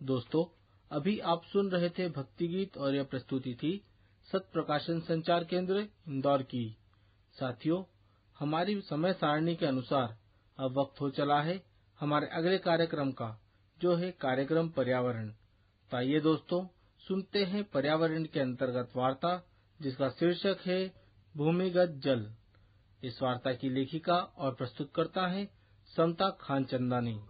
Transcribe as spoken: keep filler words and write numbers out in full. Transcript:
दोस्तों, अभी आप सुन रहे थे भक्ति गीत और यह प्रस्तुति थी सत प्रकाशन संचार केंद्र इंदौर की। साथियों, हमारी समय सारणी के अनुसार अब वक्त हो चला है हमारे अगले कार्यक्रम का, जो है कार्यक्रम पर्यावरण। तो आइए दोस्तों, सुनते हैं पर्यावरण के अंतर्गत वार्ता, जिसका शीर्षक है भूमिगत जल। इस वार्ता की लेखिका और प्रस्तुतकर्ता है समता खान चंदानी।